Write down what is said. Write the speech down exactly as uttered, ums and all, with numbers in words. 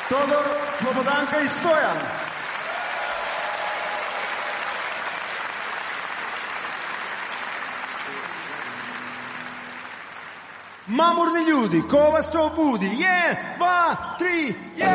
Todor, Slobodanka i Stojan. Mamurni ljudi, ko vas to budi? Je, dva, tri, je!